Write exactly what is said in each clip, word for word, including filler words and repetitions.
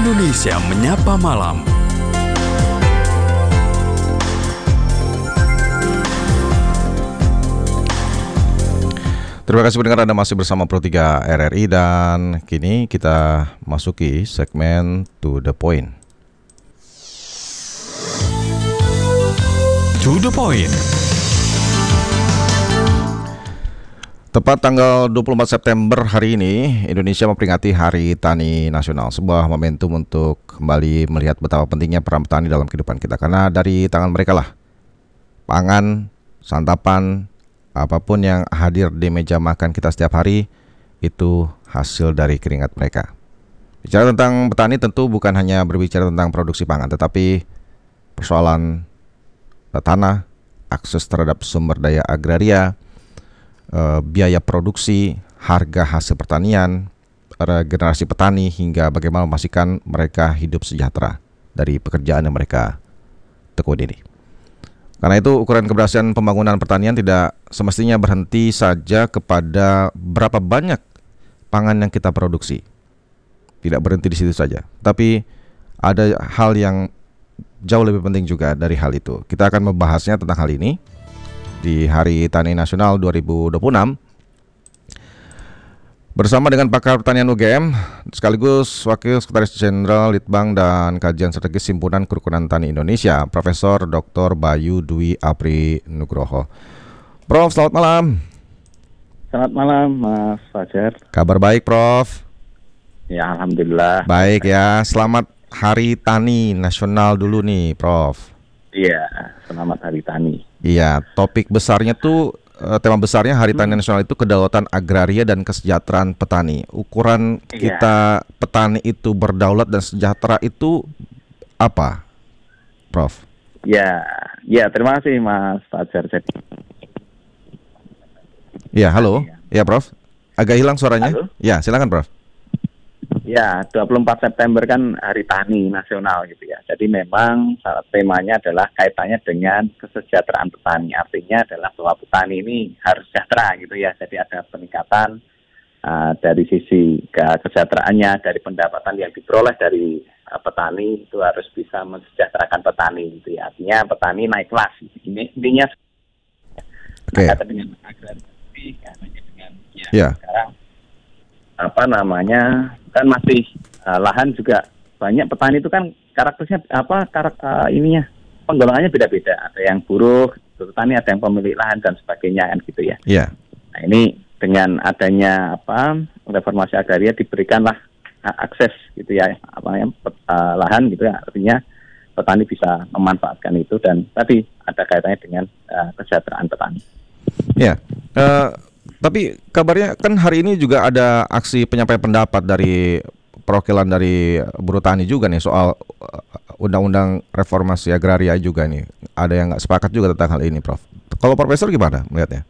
Indonesia Menyapa Malam. Terima kasih pendengar, Anda masih bersama Pro tiga R R I dan kini kita masuki segmen To The Point. To The Point. Tepat tanggal dua puluh empat September hari ini, Indonesia memperingati Hari Tani Nasional, sebuah momentum untuk kembali melihat betapa pentingnya peran petani dalam kehidupan kita. Karena dari tangan mereka lah pangan, santapan, apapun yang hadir di meja makan kita setiap hari itu hasil dari keringat mereka. Bicara tentang petani tentu bukan hanya berbicara tentang produksi pangan, tetapi persoalan tanah, akses terhadap sumber daya agraria, biaya produksi, harga hasil pertanian, regenerasi petani, hingga bagaimana memastikan mereka hidup sejahtera dari pekerjaan yang mereka tekuni ini. Karena itu ukuran keberhasilan pembangunan pertanian tidak semestinya berhenti saja kepada berapa banyak pangan yang kita produksi. Tidak berhenti di situ saja, tapi ada hal yang jauh lebih penting juga dari hal itu. Kita akan membahasnya tentang hal ini di Hari Tani Nasional dua ribu dua puluh enam bersama dengan pakar pertanian U G M sekaligus Wakil Sekretaris Jenderal Litbang dan Kajian Strategis Himpunan Kerukunan Tani Indonesia, Profesor Doktor Bayu Dwi Apri Nugroho. Prof, selamat malam. Selamat malam, Mas Fajar. Kabar baik, Prof? Ya, alhamdulillah. Baik ya, selamat Hari Tani Nasional dulu nih, Prof. Iya, selamat Hari Tani. Iya, topik besarnya tuh, tema besarnya Hari Tani Nasional itu kedaulatan agraria dan kesejahteraan petani. Ukuran Iya. kita petani itu berdaulat dan sejahtera itu apa, Prof? Ya, ya terima kasih Mas Fajar. Jadi, ya, halo, ya Prof. Agak hilang suaranya. Halo? Ya, silakan Prof. ya, dua puluh empat September kan Hari Tani Nasional gitu ya. Jadi memang salah temanya adalah kaitannya dengan kesejahteraan petani. Artinya adalah bahwa petani ini harus sejahtera gitu ya. Jadi ada peningkatan uh, dari sisi kesejahteraannya, dari pendapatan yang diperoleh dari uh, petani itu harus bisa mensejahterakan petani gitu ya. Artinya petani naik kelas. Ini intinya Oke. kaitan dengan agraria, kaitannya dengan ya, Ya. sekarang apa namanya kan masih uh, lahan juga banyak. Petani itu kan karakternya apa karakter uh, ininya penggolongannya beda-beda, ada yang buruh petani, ada yang pemilik lahan dan sebagainya kan gitu ya. Ya. Nah ini dengan adanya apa reformasi agraria diberikanlah uh, akses gitu ya apa yang uh, lahan gitu ya, artinya petani bisa memanfaatkan itu dan tadi ada kaitannya dengan uh, kesejahteraan petani. Ya. Uh... Tapi kabarnya kan hari ini juga ada aksi penyampaian pendapat dari perwakilan dari buruh tani juga nih soal undang-undang reformasi agraria juga nih. Ada yang nggak sepakat juga tentang hal ini, Prof. Kalau Profesor gimana melihatnya?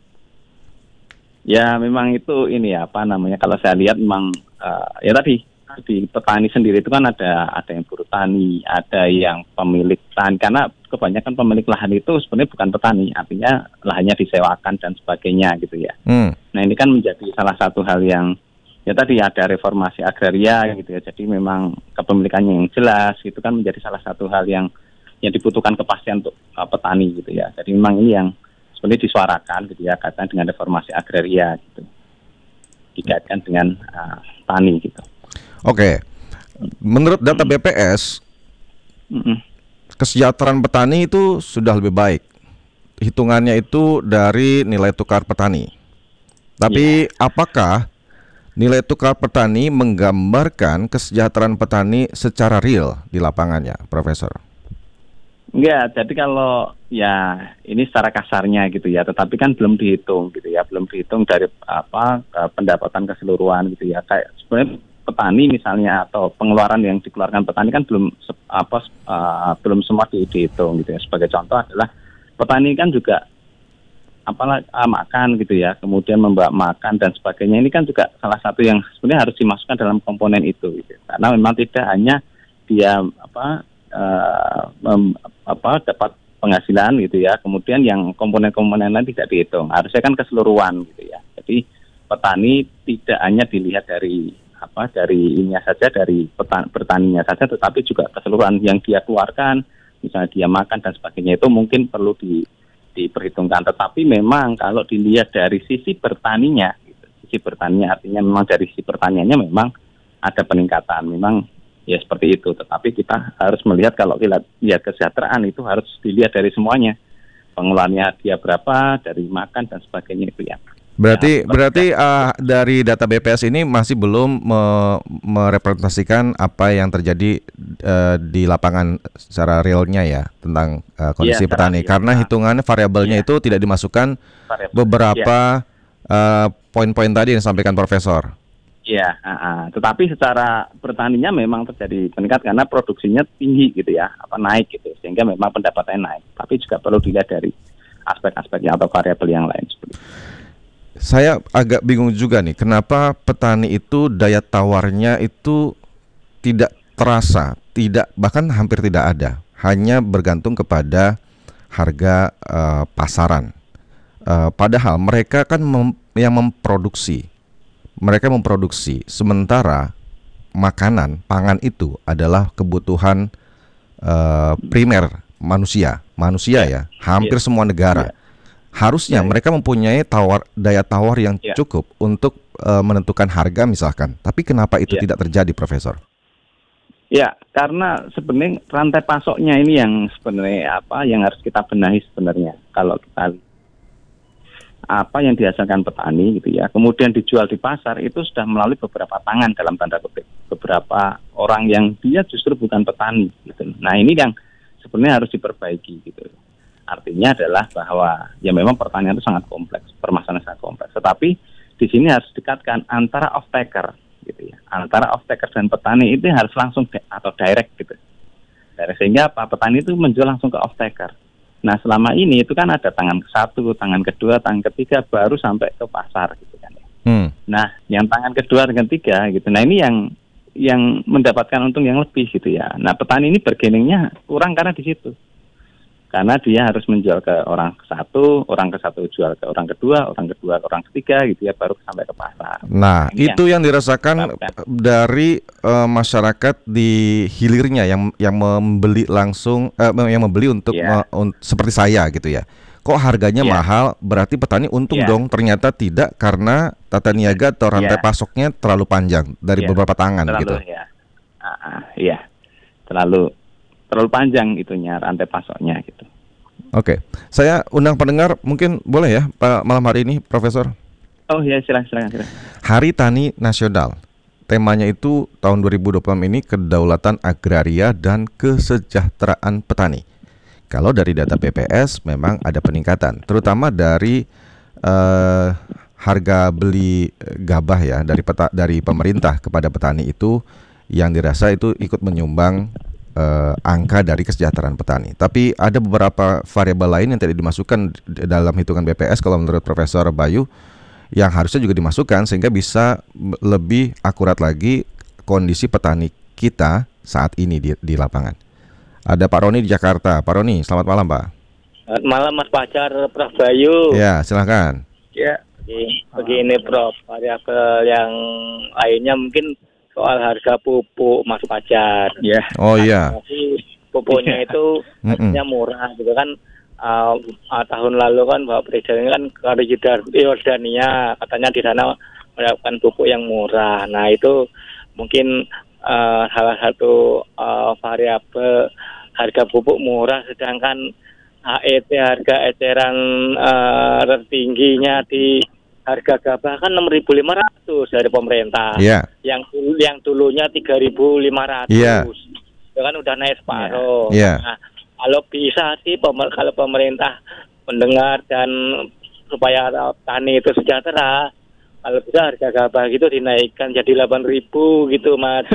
Ya memang itu ini ya apa namanya kalau saya lihat memang uh, ya tadi di petani sendiri itu kan ada ada yang buruh tani, ada yang pemilik lahan, karena kebanyakan pemilik lahan itu sebenarnya bukan petani, artinya lahannya disewakan dan sebagainya gitu ya. Hmm. Nah ini kan menjadi salah satu hal yang ya tadi ada reformasi agraria gitu ya. Jadi memang kepemilikannya yang jelas itu kan menjadi salah satu hal yang yang dibutuhkan kepastian untuk uh, petani gitu ya. Jadi memang ini yang sebenarnya disuarakan gitu ya, kaitan dengan reformasi agraria gitu, dikaitkan dengan uh, tani gitu. Oke. Menurut data B P S, Mm-mm. kesejahteraan petani itu sudah lebih baik. Hitungannya itu dari nilai tukar petani. Tapi ya, apakah nilai tukar petani menggambarkan kesejahteraan petani secara real di lapangannya, Profesor? Enggak, jadi kalau ya ini secara kasarnya gitu ya, tetapi kan belum dihitung gitu ya, belum dihitung dari apa pendapatan keseluruhan gitu ya. Kayak sebenarnya petani misalnya atau pengeluaran yang dikeluarkan petani kan belum apa uh, belum semua di, dihitung gitu ya. Sebagai contoh adalah petani kan juga apalah uh, makan gitu ya, kemudian membawa makan dan sebagainya. Ini kan juga salah satu yang sebenarnya harus dimasukkan dalam komponen itu gitu. Karena memang tidak hanya dia apa uh, mem, apa dapat penghasilan gitu ya, kemudian yang komponen-komponen lain tidak dihitung. Harusnya kan keseluruhan gitu ya. Jadi petani tidak hanya dilihat dari apa dari ininya saja, dari petan, bertaninya saja, tetapi juga keseluruhan yang dia keluarkan, misalnya dia makan dan sebagainya, itu mungkin perlu di, diperhitungkan. Tetapi memang kalau dilihat dari sisi bertaninya, gitu, sisi bertaninya artinya memang dari sisi pertaniannya memang ada peningkatan, memang ya seperti itu. Tetapi kita harus melihat kalau kita lihat kesejahteraan itu harus dilihat dari semuanya, pengeluarannya dia berapa, dari makan dan sebagainya itu ya. Berarti Ya, berarti uh, dari data B P S ini masih belum me merepresentasikan apa yang terjadi uh, di lapangan secara realnya ya tentang uh, kondisi ya, petani. ya, Karena ya. hitungannya variabelnya Ya. itu tidak dimasukkan Variabel. beberapa ya. uh, poin-poin tadi yang disampaikan Profesor. Iya, uh, uh. Tetapi secara bertaninya memang terjadi peningkat karena produksinya tinggi gitu ya, apa naik gitu, sehingga memang pendapatannya naik. Tapi juga perlu dilihat dari aspek-aspeknya atau variabel yang lain seperti itu. Saya agak bingung juga nih, kenapa petani itu daya tawarnya itu tidak terasa, tidak bahkan hampir tidak ada, hanya bergantung kepada harga uh, pasaran. Uh, padahal mereka kan mem- yang memproduksi, mereka memproduksi, sementara makanan, pangan itu adalah kebutuhan uh, primer manusia, manusia ya, hampir yeah. semua negara. Yeah. Harusnya yeah. mereka mempunyai tawar daya tawar yang yeah. cukup untuk uh, menentukan harga misalkan. Tapi kenapa itu yeah. tidak terjadi, Profesor? Ya, karena sebenarnya rantai pasoknya ini yang sebenarnya apa yang harus kita benahi sebenarnya. Kalau kita apa yang dihasilkan petani gitu ya, kemudian dijual di pasar itu sudah melalui beberapa tangan dalam tanda kutip, beberapa orang yang dia justru bukan petani gitu. Nah, ini yang sebenarnya harus diperbaiki gitu. Artinya adalah bahwa ya memang pertanian itu sangat kompleks, permasalahan sangat kompleks. Tetapi di sini harus dekatkan antara off-taker gitu ya, antara off-taker dan petani itu harus langsung de- atau direct gitu. Direct, sehingga apa, petani itu menjual langsung ke off-taker. Nah selama ini itu kan ada tangan ke satu, tangan kedua, tangan ketiga baru sampai ke pasar gitu kan ya. Hmm. Nah yang tangan kedua dan ketiga gitu, nah ini yang yang mendapatkan untung yang lebih gitu ya. Nah petani ini bergeningnya kurang karena di situ. Karena dia harus menjual ke orang ke satu, orang ke satu jual ke orang kedua, orang kedua ke orang ketiga gitu ya, baru sampai ke pasar. Nah, ini itu yang, yang dirasakan dapatkan dari uh, masyarakat di hilirnya yang yang membeli langsung, uh, yang membeli untuk yeah. uh, un, seperti saya gitu ya. Kok harganya yeah. mahal? Berarti petani untung yeah. dong. Ternyata tidak, karena tata niaga atau rantai yeah. pasoknya terlalu panjang dari yeah. beberapa tangan terlalu, gitu. Iya, uh, uh, yeah. terlalu. terlalu panjang itunya rantai pasoknya gitu. Oke, saya undang pendengar, mungkin boleh ya Pak malam hari ini, Profesor? Oh ya, silakan silakan. silakan. Hari Tani Nasional, temanya itu tahun dua ribu dua puluh enam ini kedaulatan agraria dan kesejahteraan petani. Kalau dari data B P S memang ada peningkatan, terutama dari uh, harga beli gabah ya dari peta, dari pemerintah kepada petani itu yang dirasa itu ikut menyumbang Uh, angka dari kesejahteraan petani. Tapi ada beberapa variabel lain yang tidak dimasukkan dalam hitungan B P S kalau menurut Profesor Bayu, yang harusnya juga dimasukkan sehingga bisa lebih akurat lagi kondisi petani kita saat ini di, di lapangan. Ada Pak Roni di Jakarta. Pak Roni, selamat malam Pak. Selamat malam Mas Pacar, Prof Bayu. Ya, silakan. Ya, begini Prof, variabel yang lainnya mungkin soal harga pupuk Mas Pacar. Ya. Yeah. Oh iya. Pupuknya itu harganya murah gitu kan. Uh, uh, tahun lalu kan Bapak Presiden kan ke Yordania, katanya di sana mendapatkan pupuk yang murah. Nah itu mungkin uh, salah satu uh, variabel harga pupuk murah, sedangkan H E T harga eceran uh, tertingginya di harga gabah kan enam ribu lima ratus dari pemerintah. Yeah. Yang yang dulunya tiga ribu lima ratus. Yeah. Itu kan udah naik separuh. Yeah. Nah, kalau bisa sih pemer, kalau pemerintah mendengar dan supaya petani itu sejahtera, kalau bisa harga gabah gitu dinaikkan jadi delapan ribu gitu Mas.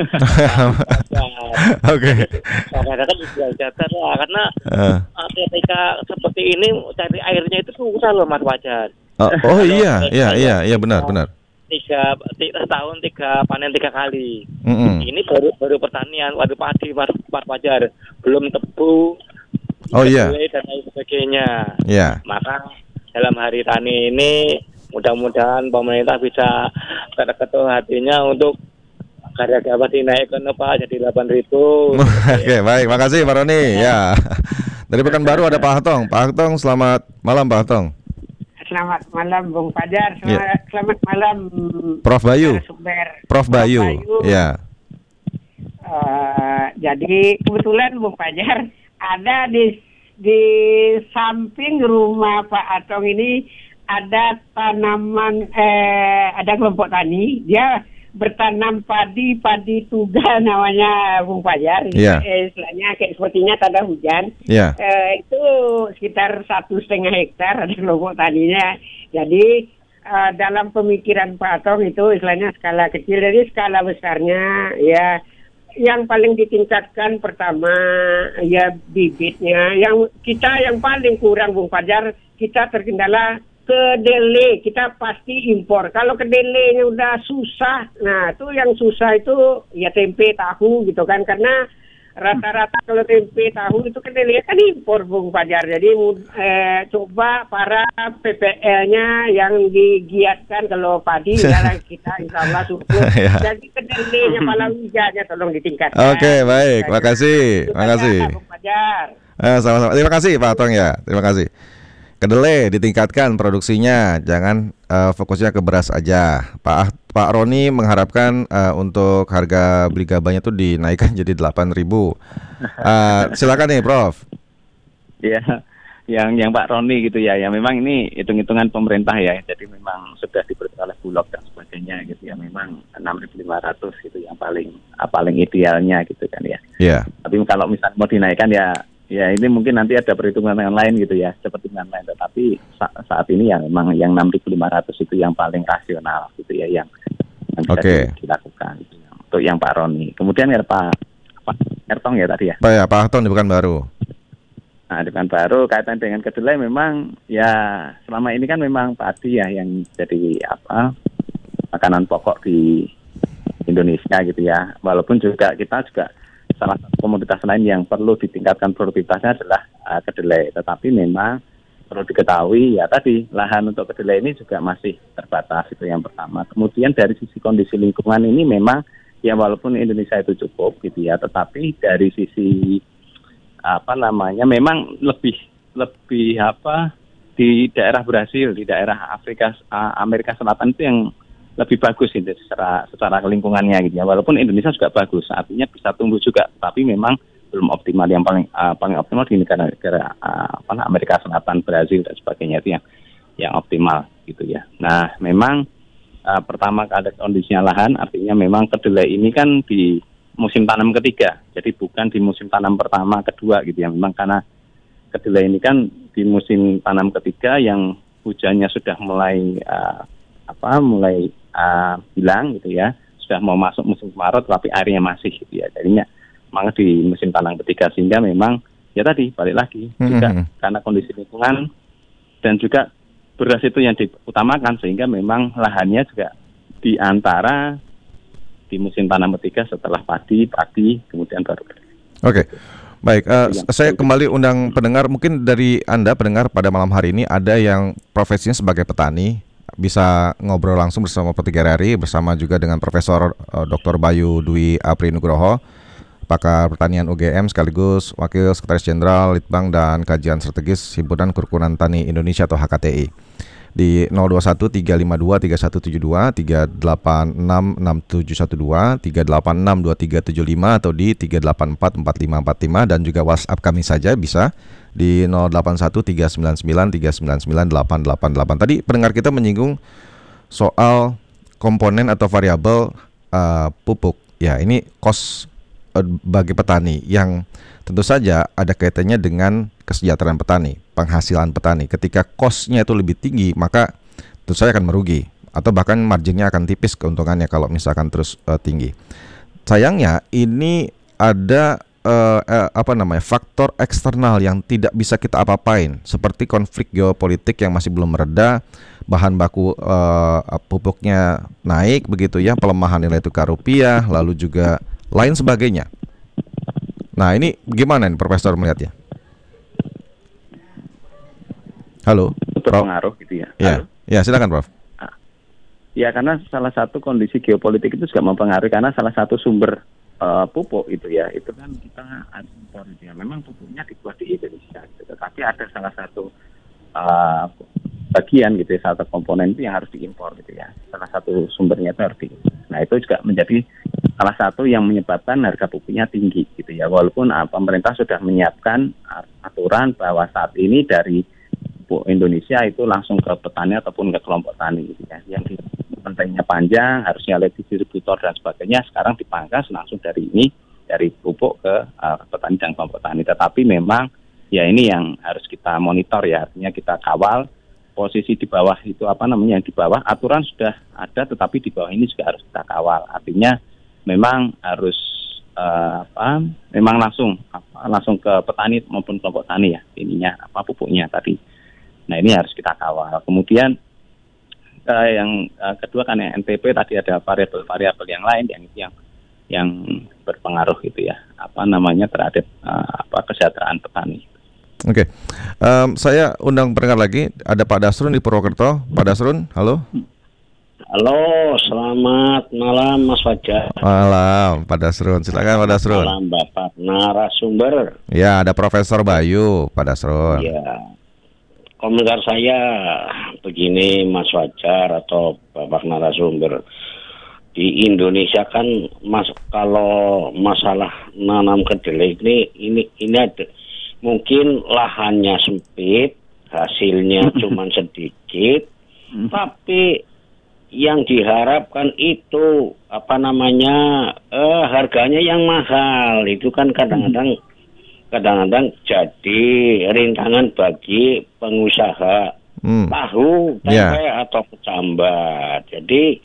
Oke. Karena kan sejahtera karena uh. ketika seperti ini cari airnya itu susah loh Mas Wajar. Oh, oh iya, iya, iya, iya benar, benar. Tiga, tiga tahun tiga panen tiga kali. Mm-hmm. Ini baru baru pertanian, waduh padi, Mas Wajar, belum tebu, oh iya, dan lain sebagainya. Iya. Yeah. Maka dalam hari tani ini mudah-mudahan pemerintah bisa terketuk hatinya untuk gara-gara dinaikkan Pak jadi delapan ribu. Oke, baik, makasih Pak Roni. Ya. Dari Pekanbaru ada Pak Hatong. Pak Hatong, selamat malam Pak Hatong. Selamat malam Bung Fajar. Selamat, yeah. selamat malam Prof Bayu. Prof Bayu. Ya. Uh, jadi kebetulan Bung Fajar ada di di samping rumah Pak Atong ini ada tanaman eh ada kelompok tani. Dia bertanam padi padi tuga namanya Bung Fajar. Yeah. Eh, istilahnya kayak sepertinya tanda hujan. Yeah. Eh, itu sekitar satu setengah hektar ada kelompok taninya. Jadi uh, dalam pemikiran Pak Atong itu istilahnya skala kecil. Jadi skala besarnya ya yang paling ditingkatkan pertama ya bibitnya. Yang kita yang paling kurang Bung Fajar, kita terkendala kedelai, kita pasti impor. Kalau kedelainya udah susah, nah itu yang susah itu ya tempe tahu gitu kan, karena rata-rata kalau tempe tahu itu kedelai kan impor Bung Fajar. Jadi eh, coba para P P L-nya yang digiatkan kalau padi ya kita insya Allah surplus. Jadi kedelainya palawijanya tolong ditingkatkan. Oke, okay, baik, makasih, makasih. Bung Fajar. Eh, sama-sama. Terima kasih Pak Atong ya, terima kasih. Kedelai ditingkatkan produksinya, jangan uh, fokusnya ke beras aja. Pak Pak Roni mengharapkan uh, untuk harga beli gabahnya tuh dinaikkan jadi delapan ribu. Uh, silakan nih, Prof. Ya, yang yang Pak Roni gitu ya. Ya memang ini hitung-hitungan pemerintah ya. Jadi memang sudah diberi oleh Bulog dan sebagainya gitu ya. Memang enam ribu lima ratus gitu yang paling uh, paling idealnya gitu kan ya. Iya. Yeah. Tapi kalau misalnya mau dinaikkan ya ya ini mungkin nanti ada perhitungan yang lain gitu ya, seperti yang lain. Tetapi sa- saat ini ya memang yang enam ribu lima ratus itu yang paling rasional gitu ya, yang, yang bisa okay. dilakukan gitu ya, untuk yang Pak Roni. Kemudian ya Pak Pak Ertong ya tadi ya. Pak ya Pak Ertong di Pekanbaru. Nah di Pekanbaru kaitan dengan kedelai memang ya selama ini kan memang padi ya yang jadi apa makanan pokok di Indonesia gitu ya. Walaupun juga kita juga salah satu komoditas lain yang perlu ditingkatkan produktivitasnya adalah uh, kedelai. Tetapi memang perlu diketahui ya tadi lahan untuk kedelai ini juga masih terbatas, itu yang pertama. Kemudian dari sisi kondisi lingkungan ini memang ya walaupun Indonesia itu cukup gitu ya, tetapi dari sisi apa namanya memang lebih lebih apa di daerah Brasil, di daerah Afrika uh, Amerika Selatan itu yang lebih bagus itu secara secara lingkungannya gitu ya. Walaupun Indonesia juga bagus, artinya bisa tumbuh juga, tapi memang belum optimal. Yang paling uh, paling optimal di negara-negara uh, apa Amerika Selatan, Brazil dan sebagainya itu yang yang optimal gitu ya. Nah, memang uh, pertama ada kondisinya lahan, artinya memang kedelai ini kan di musim tanam ketiga. Jadi bukan di musim tanam pertama, kedua gitu ya. Memang karena kedelai ini kan di musim tanam ketiga yang hujannya sudah mulai uh, apa mulai Uh, bilang gitu ya, sudah mau masuk musim kemarau tapi airnya masih gitu ya, jadinya maka di musim tanam ketiga, sehingga memang ya tadi balik lagi mm-hmm. juga karena kondisi lingkungan dan juga beras itu yang diutamakan, sehingga memang lahannya juga di antara di musim tanam ketiga setelah padi, padi kemudian baru. Oke. Okay. Baik, uh, saya kembali undang pendengar, mungkin dari Anda pendengar pada malam hari ini ada yang profesinya sebagai petani, bisa ngobrol langsung bersama Petir R R I, bersama juga dengan Profesor uh, Doktor Bayu Dwi Apri Nugroho, pakar pertanian U G M sekaligus Wakil Sekretaris Jenderal Litbang dan Kajian Strategis Himpunan Kerukunan Tani Indonesia atau H K T I. Di nol dua satu tiga lima dua tiga satu tujuh dua, tiga delapan enam enam tujuh satu dua, tiga delapan enam dua tiga tujuh lima atau di tiga delapan empat empat lima empat lima, dan juga WhatsApp kami saja bisa di nol delapan satu tiga sembilan sembilan tiga sembilan sembilan delapan delapan delapan. Tadi pendengar kita menyinggung soal komponen atau variabel uh, pupuk. Ya, ini cost uh, bagi petani yang tentu saja ada kaitannya dengan kesejahteraan petani, penghasilan petani. Ketika cost-nya itu lebih tinggi, maka tentu saja akan merugi, atau bahkan marginnya akan tipis keuntungannya kalau misalkan terus uh, tinggi. Sayangnya ini ada uh, uh, apa namanya faktor eksternal yang tidak bisa kita apa-apain, seperti konflik geopolitik yang masih belum mereda, bahan baku uh, pupuknya naik begitu ya, pelemahan nilai tukar rupiah, lalu juga lain sebagainya. Nah, ini gimana nih Profesor melihatnya? Halo, Prof. Pengaruh gitu ya. Ya, ya silakan Prof. Ya karena salah satu kondisi geopolitik itu juga mempengaruhi, karena salah satu sumber uh, pupuk itu ya, itu kan kita impor ya. Memang pupuknya dibuat di Indonesia, gitu. Tetapi ada salah satu uh, bagian gitu ya, salah satu komponen itu yang harus diimpor gitu ya. Salah satu sumbernya itu harus diimpor. Nah itu juga menjadi salah satu yang menyebabkan harga pupuknya tinggi gitu ya. Walaupun uh, pemerintah sudah menyiapkan aturan bahwa saat ini dari pupuk Indonesia itu langsung ke petani ataupun ke kelompok tani gitu ya. Yang pentingnya panjang, harusnya oleh distributor dan sebagainya, sekarang dipangkas langsung dari ini, dari pupuk ke uh, petani dan kelompok tani. Tetapi memang ya ini yang harus kita monitor ya, artinya kita kawal posisi di bawah itu apa namanya, di bawah aturan sudah ada, tetapi di bawah ini juga harus kita kawal. Artinya memang harus uh, apa, memang langsung apa, langsung ke petani maupun kelompok tani ya, ininya apa pupuknya tadi. Nah ini harus kita kawal. Kemudian uh, yang uh, kedua kan yang N T P tadi ada variabel-variabel yang lain yang yang yang berpengaruh gitu ya, apa namanya terhadap uh, apa kesejahteraan petani. Oke, okay. um, saya undang pendengar lagi. Ada Pak Dasrun di Purwokerto. Pak Dasrun, halo. Halo, selamat malam Mas Fajar. Malam Pak Dasrun, silakan Pak Dasrun. Malam Bapak narasumber. Ya, ada Profesor Bayu, Pak Dasrun. Ya, komentar saya begini Mas Fajar atau Bapak narasumber. Di Indonesia kan mas kalau masalah nanam kedelai ini ini ini ada. Mungkin lahannya sempit, hasilnya cuma sedikit, tapi yang diharapkan itu apa namanya eh, harganya yang mahal. Itu kan kadang-kadang kadang-kadang jadi rintangan bagi pengusaha hmm. tahu, tempe yeah. atau kecambar. Jadi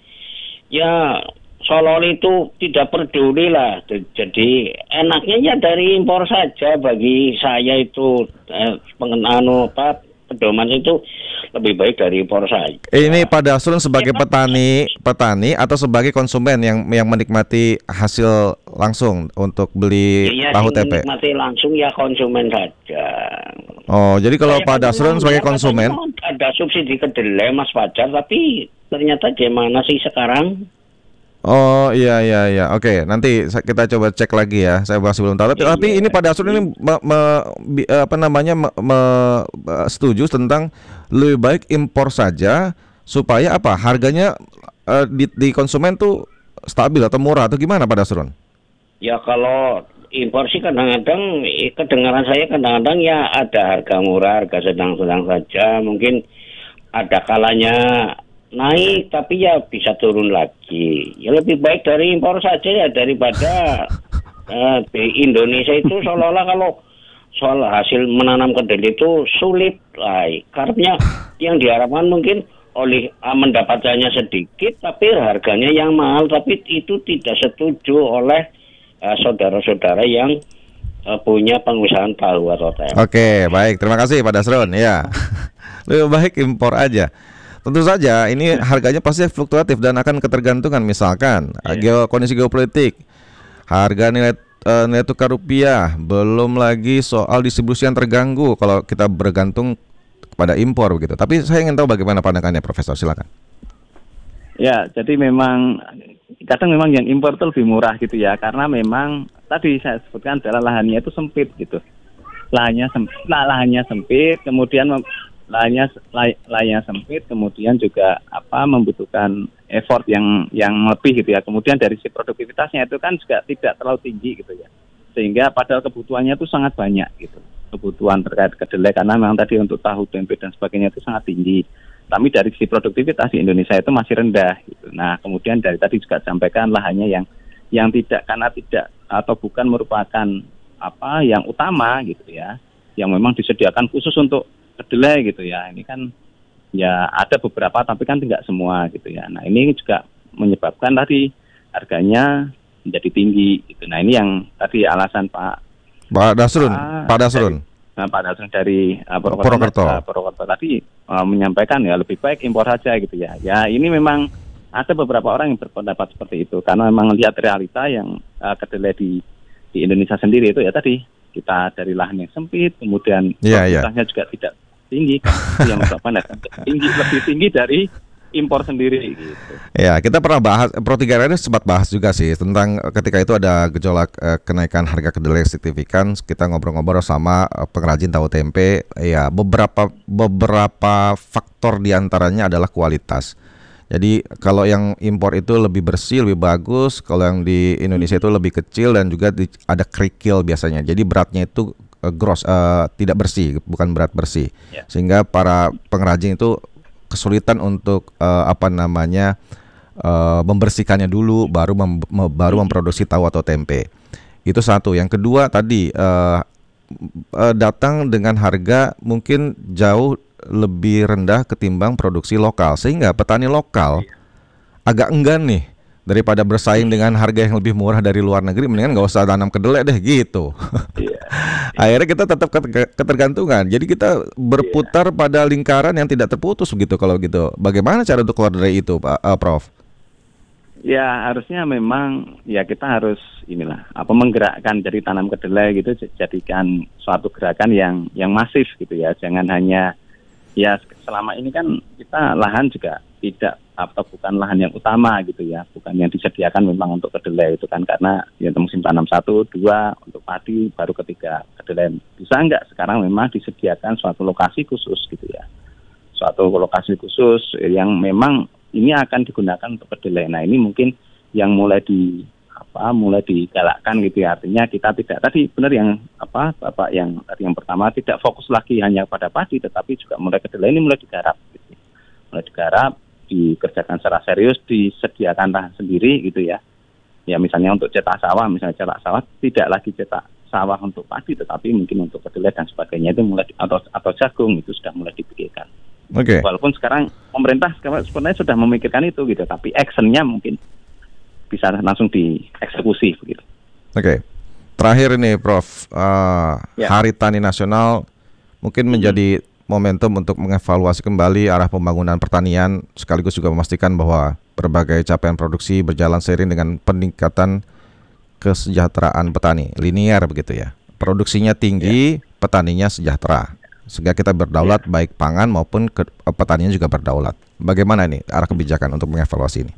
ya Solor itu tidak peduli lah, jadi enaknya ya dari impor saja. Bagi saya itu eh, pengenano apa pedoman itu lebih baik dari impor saja. Ini Pak Dasrun sebagai ya, petani, petani atau sebagai konsumen yang yang menikmati hasil langsung untuk beli ya, tahu tempe? Menikmati langsung ya konsumen saja. Oh, jadi kalau saya Pak Dasrun sebagai konsumen ada subsidi kedelai Mas Fajar, tapi ternyata gimana sih sekarang? Oh iya iya iya, oke, nanti kita coba cek lagi ya. Saya masih belum tahu. Tapi, iya, tapi ini Pak Dasrun ini me, me, apa namanya me, me, setuju tentang lebih baik impor saja supaya apa? Harganya uh, di, di konsumen tuh stabil atau murah atau gimana Pak Dasrun? Ya kalau impor sih kadang-kadang kedengaran saya kadang-kadang ya ada harga murah, harga sedang-sedang saja. Mungkin ada kalanya naik tapi ya bisa turun lagi. Ya lebih baik dari impor saja ya daripada uh, di Indonesia itu seolah-olah kalau soal hasil menanam kedelai itu sulit lah. Karena yang diharapkan mungkin oleh uh, mendapatkannya sedikit tapi harganya yang mahal, tapi itu tidak setuju oleh uh, saudara-saudara yang uh, punya pengusahaan tahu atau tempe. Oke, baik. Terima kasih Pak Dasrun. Ya. Lebih baik impor aja. Tentu saja ini harganya pasti fluktuatif dan akan ketergantungan misalkan yeah. geo, kondisi geopolitik, harga nilai uh, nilai tukar rupiah, belum lagi soal distribusi yang terganggu kalau kita bergantung kepada impor begitu. Tapi saya ingin tahu bagaimana pandangannya Profesor, silakan. Ya, jadi memang kadang memang yang impor itu lebih murah gitu ya, karena memang tadi saya sebutkan adalah lahannya itu sempit gitu. Lahannya sempit, lahannya sempit, kemudian lahannya lahannya sempit, kemudian juga apa membutuhkan effort yang yang lebih gitu ya. Kemudian dari si produktivitasnya itu kan juga tidak terlalu tinggi gitu ya. Sehingga padahal kebutuhannya itu sangat banyak gitu. Kebutuhan terkait kedelai karena memang tadi untuk tahu, tempe dan sebagainya itu sangat tinggi. Tapi dari sisi produktivitas di Indonesia itu masih rendah gitu. Nah, kemudian dari tadi juga sampaikan lahannya yang yang tidak karena tidak atau bukan merupakan apa yang utama gitu ya. Yang memang disediakan khusus untuk kedelai gitu ya. Ini kan ya ada beberapa tapi kan tidak semua gitu ya. Nah ini juga menyebabkan tadi harganya menjadi tinggi gitu. Nah ini yang tadi alasan Pak Pak Dasrun Pak, Pak Dasrun dari, nah, Pak Dasrun dari uh, Purwokerto, Purwokerto. Uh, Purwokerto tadi uh, menyampaikan ya lebih baik impor saja gitu ya. Ya ini memang ada beberapa orang yang berpendapat seperti itu karena memang lihat realita yang uh, kedelai di di Indonesia sendiri itu ya tadi kita dari lahan yang sempit, kemudian yeah, yeah. juga tidak tinggi, kan yang menyebabkan tinggi lebih tinggi dari impor sendiri gitu. Ya, kita pernah bahas Pro tiga R ini sempat bahas juga sih tentang ketika itu ada gejolak eh, kenaikan harga kedelai signifikan. Kita ngobrol-ngobrol sama eh, pengrajin tahu tempe. Ya, beberapa beberapa faktor diantaranya adalah kualitas. Jadi kalau yang impor itu lebih bersih, lebih bagus. Kalau yang di Indonesia itu lebih kecil dan juga di, ada kerikil biasanya. Jadi beratnya itu uh, gross, uh, tidak bersih, bukan berat bersih. Ya. Sehingga para pengrajin itu kesulitan untuk uh, apa namanya uh, membersihkannya dulu, baru mem, me, baru memproduksi tahu atau tempe. Itu satu. Yang kedua tadi uh, uh, datang dengan harga mungkin jauh lebih rendah ketimbang produksi lokal, sehingga petani lokal agak enggan nih daripada bersaing dengan harga yang lebih murah dari luar negeri, mendingan nggak usah tanam kedelai deh gitu. Akhirnya kita tetap ketergantungan, jadi kita berputar pada lingkaran yang tidak terputus begitu. Kalau gitu, bagaimana cara untuk keluar dari itu, Pak uh, Prof? Ya harusnya memang ya kita harus inilah apa menggerakkan jadi tanam kedelai gitu, jadikan suatu gerakan yang yang masif gitu ya, jangan hanya ya selama ini kan kita lahan juga tidak atau bukan lahan yang utama gitu ya, bukan yang disediakan memang untuk kedelai itu kan, karena ya musim tanam satu, dua untuk padi, baru ketiga kedelai. Bisa enggak sekarang memang disediakan suatu lokasi khusus gitu ya, suatu lokasi khusus yang memang ini akan digunakan untuk kedelai. Nah ini mungkin yang mulai di apa mulai digalakkan gitu ya, artinya kita tidak tadi benar yang apa Bapak yang tadi yang pertama tidak fokus lagi hanya pada padi, tetapi juga mulai kedelai ini mulai digarap gitu. Mulai digarap, dikerjakan secara serius, disediakan lahan sendiri gitu ya. Ya misalnya untuk cetak sawah, misalnya cetak sawah tidak lagi cetak sawah untuk padi, tetapi mungkin untuk kedelai dan sebagainya itu mulai atau atau jagung itu sudah mulai dipikirkan. Oke. Okay. Walaupun sekarang pemerintah sebenarnya sudah memikirkan itu gitu, tapi actionnya mungkin bisa langsung dieksekusi begitu. Oke, okay. Terakhir ini Prof, uh, ya. Hari Tani Nasional mungkin menjadi hmm. momentum untuk mengevaluasi kembali arah pembangunan pertanian, sekaligus juga memastikan bahwa berbagai capaian produksi berjalan seiring dengan peningkatan kesejahteraan petani, linear begitu ya. Produksinya tinggi, ya. Petaninya sejahtera, sehingga kita berdaulat ya. Baik pangan maupun ke, petaninya juga berdaulat. Bagaimana ini arah kebijakan untuk mengevaluasi ini?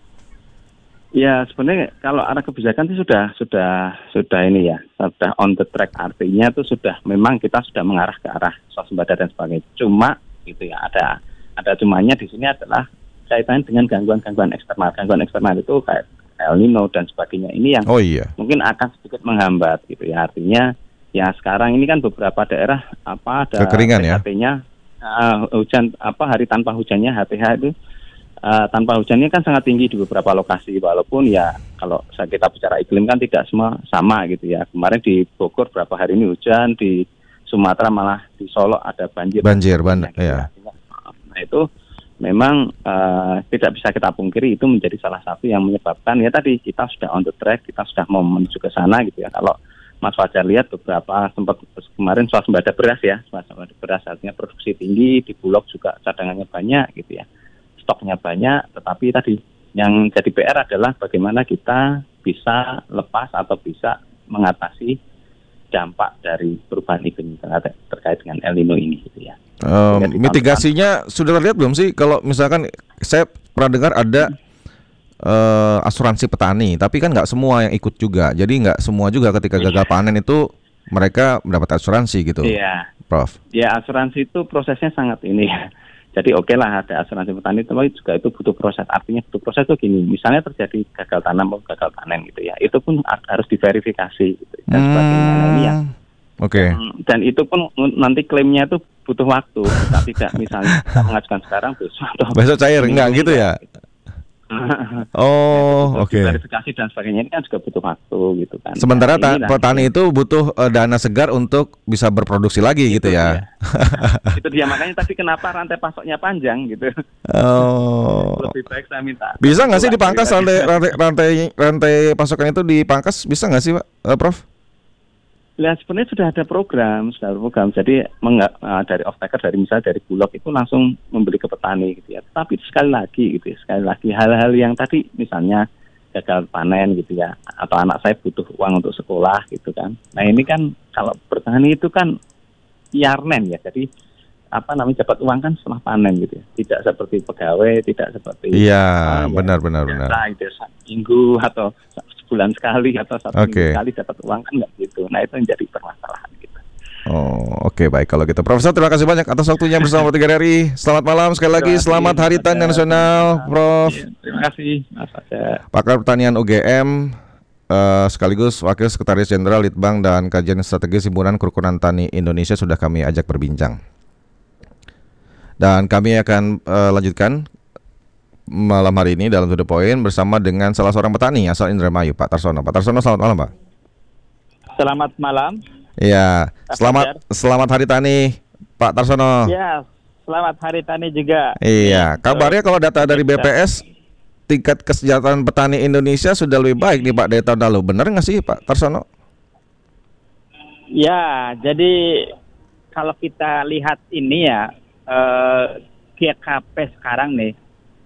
Ya sebenarnya kalau arah kebijakan itu sudah sudah sudah ini ya sudah on the track, artinya itu sudah memang kita sudah mengarah ke arah swasembada dan sebagainya. Cuma gitu ya ada ada cumanya di sini adalah kaitannya dengan gangguan-gangguan eksternal. Gangguan eksternal itu kayak El Nino dan sebagainya ini yang oh, iya. mungkin akan sedikit menghambat gitu ya. Artinya ya sekarang ini kan beberapa daerah apa ada kekeringan ya. H T-nya uh, hujan apa hari tanpa hujannya H T H itu Uh, tanpa hujannya kan sangat tinggi di beberapa lokasi, walaupun ya kalau kita bicara iklim kan tidak semua sama gitu ya. Kemarin di Bogor berapa hari ini hujan, di Sumatera malah di Solo ada banjir. Banjir, banjir, gitu ya. Nah itu memang uh, tidak bisa kita pungkiri, itu menjadi salah satu yang menyebabkan ya tadi kita sudah on the track, kita sudah mau menuju ke sana gitu ya. Kalau Mas Fajar lihat beberapa sempat kemarin swasembada beras ya, swasembada beras artinya produksi tinggi, di Bulog juga cadangannya banyak gitu ya. Stoknya banyak, tetapi tadi yang jadi P R adalah bagaimana kita bisa lepas atau bisa mengatasi dampak dari perubahan iklim terkait dengan El Nino ini gitu ya. Um, mitigasinya sudah terlihat belum sih? Kalau misalkan saya pernah dengar ada uh, asuransi petani, tapi kan nggak semua yang ikut juga. Jadi nggak semua juga ketika gagal panen itu mereka mendapat asuransi gitu. Iya, Prof. Ya asuransi itu prosesnya sangat ini ya. Jadi oke okay lah ada asuransi petani, tapi juga itu butuh proses. Artinya butuh proses itu gini, misalnya terjadi gagal tanam atau gagal panen gitu ya, itu pun harus diverifikasi gitu, dan hmm, sebagainya. Nah, ini ya. Oke. Okay. Dan itu pun nanti klaimnya itu butuh waktu. Kita tidak misalnya kita mengajukan sekarang besok atau besok cair enggak gitu ya. Oh, oke. Okay. Verifikasi dan sebagainya ini kan juga butuh waktu gitu kan. Sementara nah, ta- petani itu butuh uh, dana segar untuk bisa berproduksi lagi itu gitu ya. Dia. Itu dia makanya tadi kenapa rantai pasoknya panjang gitu. Oh. Lebih baik saya minta. Bisa nggak sih dipangkas rantai, rantai rantai rantai pasokan itu dipangkas? Bisa nggak sih, Pak, uh, Prof? Ya sebenarnya sudah ada program, sudah ada program. Jadi meng- uh, dari off-taker, dari misalnya dari Bulog itu langsung membeli ke petani gitu ya. Tapi sekali lagi gitu ya, sekali lagi hal-hal yang tadi misalnya gagal panen gitu ya, atau anak saya butuh uang untuk sekolah gitu kan. Nah ini kan kalau bertani itu kan yarnen ya, jadi apa namanya dapat uang kan setelah panen gitu ya. Tidak seperti pegawai, tidak seperti Iya, uh, benar benar benar. Gitu, minggu atau sebulan sekali atau satu okay. minggu sekali dapat uang kan nggak gitu. Nah itu yang jadi permasalahan gitu. Oh, oke okay, baik kalau gitu. Profesor, terima kasih banyak atas waktunya bersama tiga R I. Selamat malam sekali lagi. Selamat Hari Tani Nasional, Prof. Terima kasih, Mas Fajar. Pakar Pertanian U G M. Uh, sekaligus Wakil Sekretaris Jenderal Litbang dan Kajian Strategi Himpunan Kerukunan Tani Indonesia sudah kami ajak berbincang. Dan kami akan uh, lanjutkan malam hari ini dalam To The Point bersama dengan salah seorang petani asal Indramayu, Pak Tarsono. Pak Tarsono, selamat malam, Pak. Selamat malam. Iya, selamat selamat Hari Tani, Pak Tarsono. Iya, selamat Hari Tani juga. Iya, kabarnya kalau data dari B P S tingkat kesejahteraan petani Indonesia sudah lebih baik nih Pak dari tahun lalu. Benar nggak sih Pak Tarsono? Ya, jadi kalau kita lihat ini ya eh, G K P sekarang nih,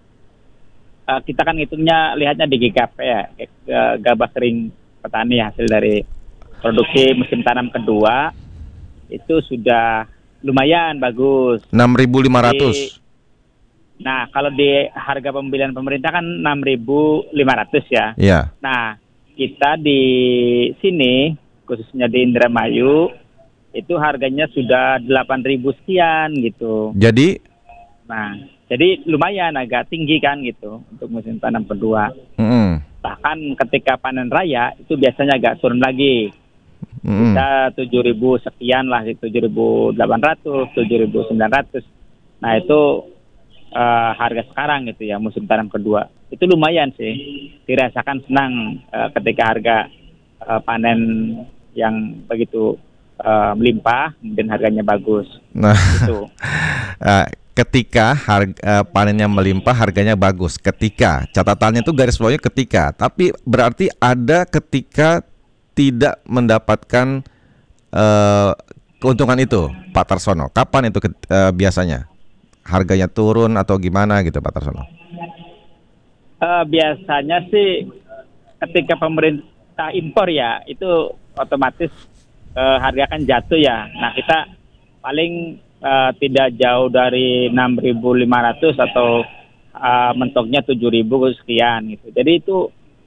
eh, kita kan hitungnya lihatnya di G K P ya, gabah kering petani hasil dari produksi musim tanam kedua itu sudah lumayan bagus. enam ribu lima ratus. Nah, kalau di harga pembelian pemerintah kan enam ribu lima ratus ya. Iya. Nah, kita di sini, khususnya di Indramayu, itu harganya sudah delapan ribu sekian gitu. Jadi? Nah, jadi lumayan agak tinggi kan gitu untuk musim tanam kedua. Mm-hmm. Bahkan ketika panen raya itu biasanya agak turun lagi. Mm-hmm. Kita tujuh ribu sekian lah, tujuh ribu delapan ratus, tujuh ribu sembilan ratus. Nah, itu Uh, harga sekarang gitu ya musim tanam kedua itu lumayan sih, dirasakan senang uh, ketika harga uh, panen yang begitu uh, melimpah dan harganya bagus. Nah, gitu. uh, ketika harga uh, panennya melimpah harganya bagus. Ketika catatannya itu garis bawahnya ketika, tapi berarti ada ketika tidak mendapatkan uh, keuntungan itu, Pak Tarsono. Kapan itu uh, biasanya? Harganya turun atau gimana gitu Pak Tarsono? Uh, biasanya sih ketika pemerintah impor ya itu otomatis uh, harga kan jatuh ya. Nah kita paling uh, tidak jauh dari enam ribu lima ratus atau uh, mentoknya tujuh ribu sekian gitu. Jadi itu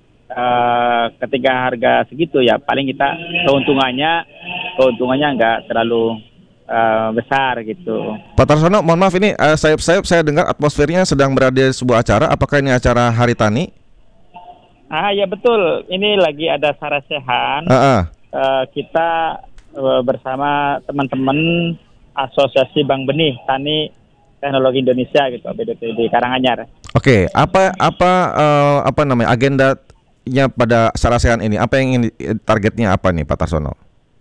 uh, ketika harga segitu ya paling kita keuntungannya keuntungannya nggak terlalu Uh, besar gitu. Pak Tarsono, mohon maaf ini uh, sayap-sayap saya dengar atmosfernya sedang berada di sebuah acara. Apakah ini acara Hari Tani? Ah ya betul, ini lagi ada sarasehan. Uh-uh. Uh, kita uh, bersama teman-teman Asosiasi Bank Benih Tani Teknologi Indonesia gitu, B D T di Karanganyar. Oke, okay. apa apa uh, apa namanya agendanya pada sarasehan ini? Apa yang ingin targetnya apa nih Pak Tarsono?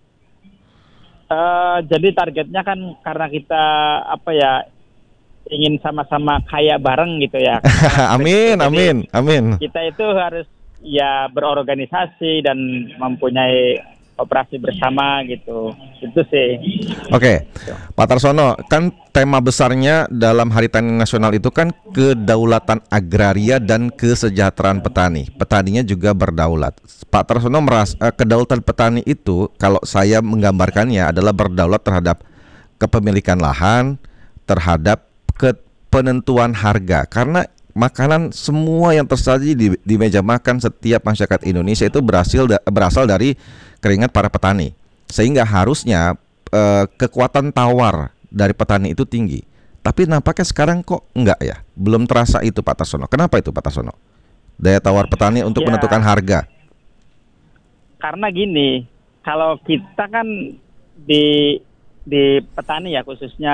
Uh, jadi targetnya kan karena kita apa ya ingin sama-sama kaya bareng gitu ya. Amin, jadi, amin, amin. Kita itu harus ya berorganisasi dan mempunyai operasi bersama gitu. Itu sih. Oke, okay. Pak Tarsono, kan tema besarnya dalam Hari Tani Nasional itu kan kedaulatan agraria dan kesejahteraan petani. Petaninya juga berdaulat. Pak Tarsono merasa eh, kedaulatan petani itu kalau saya menggambarkannya adalah berdaulat terhadap kepemilikan lahan, terhadap ke penentuan harga. Karena makanan semua yang tersaji di, di meja makan setiap masyarakat Indonesia itu berhasil da, berasal dari keringat para petani. Sehingga harusnya eh, kekuatan tawar dari petani itu tinggi. Tapi nampaknya sekarang kok enggak ya? Belum terasa itu Pak Tarsono. Kenapa itu Pak Tarsono? Daya tawar petani untuk ya, menentukan harga. Karena gini, kalau kita kan di di petani ya khususnya